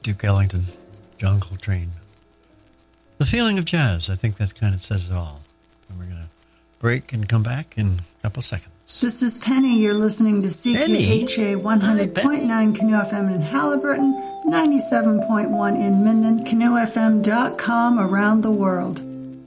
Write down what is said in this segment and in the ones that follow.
Duke Ellington, John Coltrane. The feeling of jazz, I think that kind of says it all. And we're going to break and come back in a couple seconds. This is Penny. You're listening to CKHA 100.9 Canoe FM in Halliburton, 97.1 in Minden, canoefm.com around the world.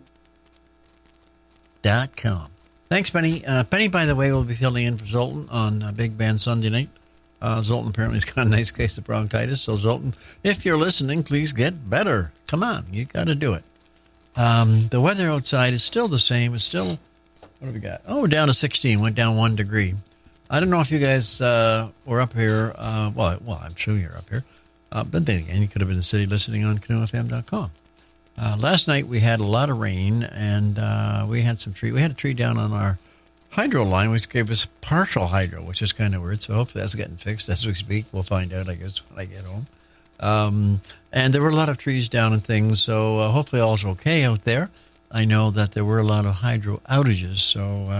.com. Thanks, Penny. Penny, by the way, will be filling in for Zoltan on Big Band Sunday night. Zoltan apparently has got a nice case of bronchitis. So, Zoltan, if you're listening, please get better. Come on, you got to do it. The weather outside is still the same. It's still, what have we got? Oh, we're down to 16. Went down 1 degree. I don't know if you guys were up here. Well, I'm sure you're up here. But then again, you could have been in the city listening on canoefm.com. Last night we had a lot of rain, and we had some tree. We had a tree down on our hydro line, which gave us partial hydro, which is kind of weird. So hopefully that's getting fixed as we speak. We'll find out, I guess, when I get home. And there were a lot of trees down and things, so hopefully all's okay out there. I know that there were a lot of hydro outages, so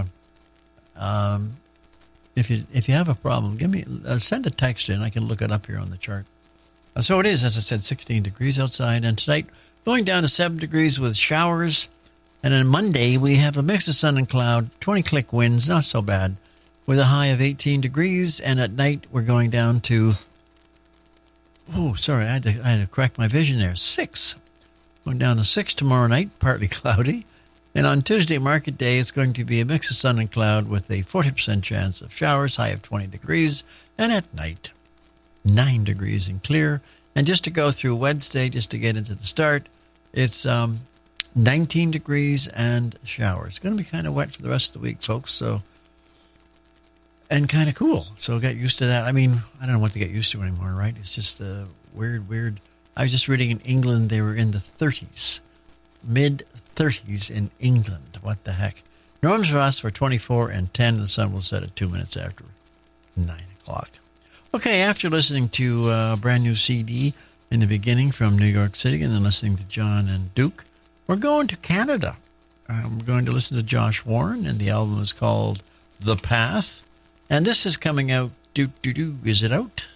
if you have a problem, give me send a text in. I can look it up here on the chart. So it is, as I said, 16 degrees outside, and tonight going down to 7 degrees with showers. And on Monday, we have a mix of sun and cloud, 20-click winds, not so bad, with a high of 18 degrees. And at night, we're going down to, I had to correct my vision there, 6. Going down to 6 tomorrow night, partly cloudy. And on Tuesday, market day, it's going to be a mix of sun and cloud with a 40% chance of showers, high of 20 degrees. And at night, 9 degrees and clear. And just to go through Wednesday, just to get into the start, it's 19 degrees and showers. It's going to be kind of wet for the rest of the week, folks. So, and kind of cool. So get used to that. I mean, I don't know what to get used to anymore, right? It's just weird. I was just reading in England, they were in the 30s, mid-30s in England. What the heck? Norms for us were 24 and 10, and the sun will set at 2 minutes after 9 o'clock. Okay, after listening to a brand new CD in the beginning from New York City and then listening to John and Duke, we're going to Canada. We're going to listen to Josh Warren, and the album is called The Path. And this is coming out, is it out?